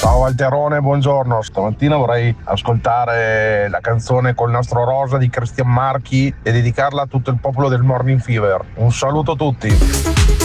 Ciao Walterone, buongiorno. Stamattina vorrei ascoltare la canzone Col nastro rosa di Cristian Marchi e dedicarla a tutto il popolo del Morning Fever. Un saluto a tutti.